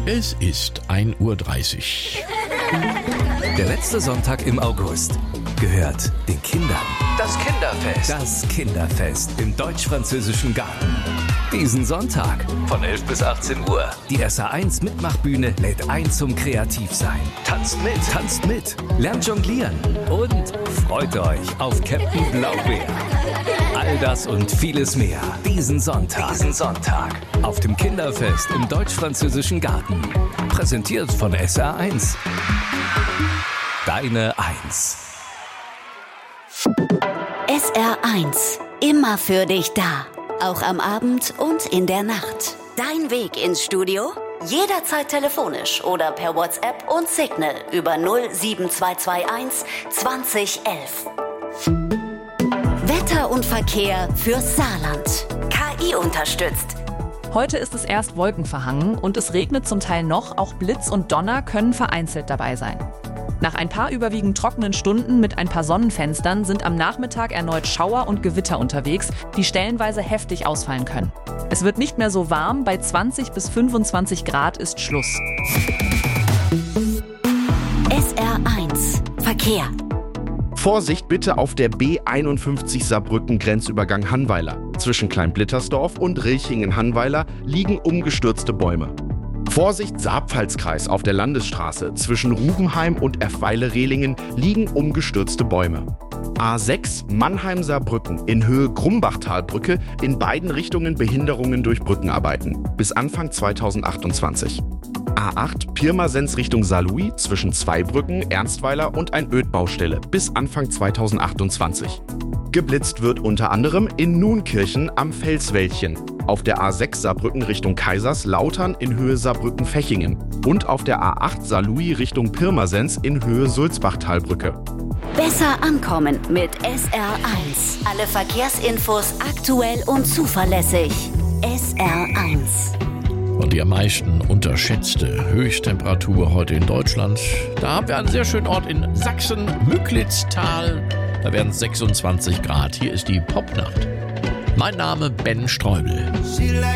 Es ist 1:30 Uhr. Der letzte Sonntag im August gehört den Kindern. Das Kinderfest. Das Kinderfest im Deutsch-Französischen Garten. Diesen Sonntag von 11 bis 18 Uhr. Die SA1 Mitmachbühne lädt ein zum Kreativsein. Tanzt mit, lernt jonglieren und freut euch auf Captain Blaubeer. All das und vieles mehr diesen Sonntag auf dem Kinderfest im Deutsch-Französischen Garten. Präsentiert von SA1. Deine 1. SR1. Immer für dich da. Auch am Abend und in der Nacht. Dein Weg ins Studio? Jederzeit telefonisch oder per WhatsApp und Signal über 07221 2011. Wetter und Verkehr fürs Saarland. KI unterstützt. Heute ist es erst wolkenverhangen und es regnet zum Teil noch. Auch Blitz und Donner können vereinzelt dabei sein. Nach ein paar überwiegend trockenen Stunden mit ein paar Sonnenfenstern sind am Nachmittag erneut Schauer und Gewitter unterwegs, die stellenweise heftig ausfallen können. Es wird nicht mehr so warm, bei 20 bis 25 Grad ist Schluss. SR1 Verkehr. Vorsicht bitte auf der B51 Saarbrücken Grenzübergang Hannweiler. Zwischen Kleinblittersdorf und Rilchingen-Hannweiler liegen umgestürzte Bäume. Vorsicht Saarpfalzkreis auf der Landesstraße. Zwischen Rubenheim und Erfweile-Rehlingen liegen umgestürzte Bäume. A6 Mannheim-Saarbrücken in Höhe Grumbachtalbrücke, in beiden Richtungen Behinderungen durch Brückenarbeiten. Bis Anfang 2028. A8 Pirmasens Richtung Saarlouis zwischen Zweibrücken, Ernstweiler und ein Ödbaustelle bis Anfang 2028. Geblitzt wird unter anderem in Nunkirchen am Felswäldchen, auf der A6 Saarbrücken Richtung Kaiserslautern in Höhe Saarbrücken-Fechingen und auf der A8 Saarlouis Richtung Pirmasens in Höhe Sulzbachtalbrücke. Besser ankommen mit SR1. Alle Verkehrsinfos aktuell und zuverlässig. SR1. Und die am meisten unterschätzte Höchsttemperatur heute in Deutschland. Da haben wir einen sehr schönen Ort in Sachsen, Müglitztal. Da werden es 26 Grad. Hier ist die Popnacht. Mein Name Ben Streubel.